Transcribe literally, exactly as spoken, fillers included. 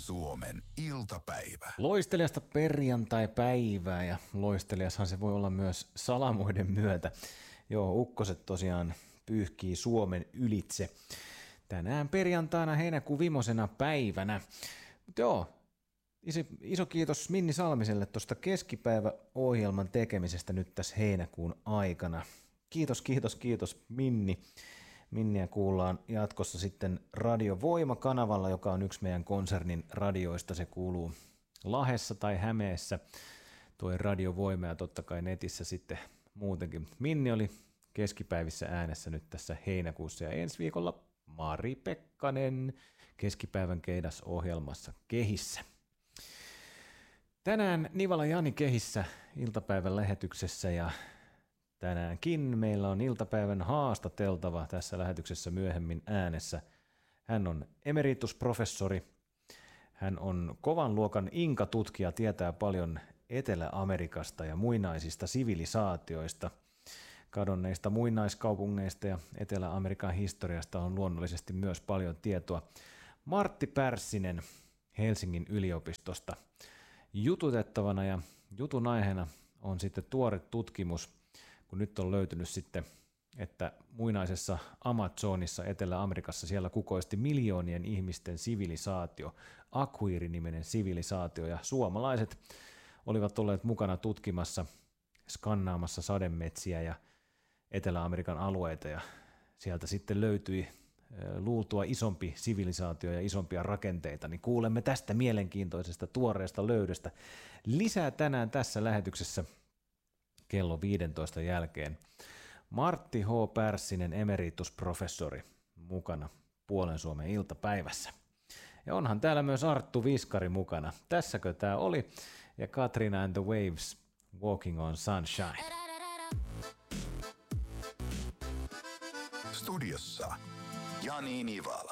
Suomen iltapäivä. Loistelijasta perjantai-päivää ja loistelijashan se voi olla myös salamoiden myötä. Joo, ukkoset tosiaan pyyhkii Suomen ylitse. Tänään perjantaina heinäkuun viimosena päivänä. Mutta joo, iso, iso kiitos Minni Salmiselle tuosta keskipäiväohjelman tekemisestä nyt tässä heinäkuun aikana. Kiitos, kiitos, kiitos Minni. Minniä kuullaan jatkossa sitten Radio Voima-kanavalla, joka on yksi meidän konsernin radioista. Se kuuluu Lahdessa tai Hämeessä, tuo Radio Voima, ja totta kai netissä sitten muutenkin. Minni oli keskipäivissä äänessä nyt tässä heinäkuussa, ja ensi viikolla Mari Pekkanen keskipäivän keidas-ohjelmassa Kehissä. Tänään Nivala Jani Kehissä iltapäivän lähetyksessä, ja tänäänkin meillä on iltapäivän haastateltava tässä lähetyksessä myöhemmin äänessä. Hän on emeritusprofessori, hän on kovan luokan Inka-tutkija, tietää paljon Etelä-Amerikasta ja muinaisista sivilisaatioista. Kadonneista muinaiskaupungeista ja Etelä-Amerikan historiasta on luonnollisesti myös paljon tietoa. Martti Pärssinen Helsingin yliopistosta jututettavana, ja jutun aiheena on sitten tuore tutkimus, kun nyt on löytynyt sitten, että muinaisessa Amazonissa Etelä-Amerikassa siellä kukoisti miljoonien ihmisten sivilisaatio, Aquiiri-niminen sivilisaatio, ja suomalaiset olivat olleet mukana tutkimassa, skannaamassa sademetsiä ja Etelä-Amerikan alueita, ja sieltä sitten löytyi luultua isompi sivilisaatio ja isompia rakenteita, niin kuulemme tästä mielenkiintoisesta tuoreesta löydöstä lisää tänään tässä lähetyksessä kello viidentoista jälkeen. Martti H. Pärssinen, emeritusprofessori, mukana Puolen Suomen iltapäivässä. Ja onhan täällä myös Arttu Viskari mukana. Tässäkö tää oli? Ja Katrina and the Waves, Walking on Sunshine. Studiossa Jani Nivala.